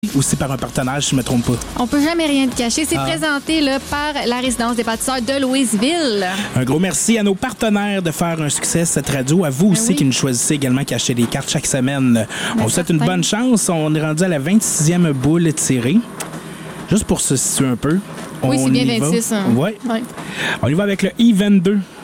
aussi par un partenaire, si je ne me trompe pas. On peut jamais rien te cacher. C'est présenté là, par la résidence des bâtisseurs de Louisville. Un gros merci à nos partenaires de faire un succès cette radio. À vous aussi qui nous choisissez également, qui achetez des cartes chaque semaine. On vous souhaite une bonne chance. On est rendu à la 26e boule tirée. Juste pour se situer un peu. Oui, c'est bien 26. Hein. Ouais. On y va avec le E22.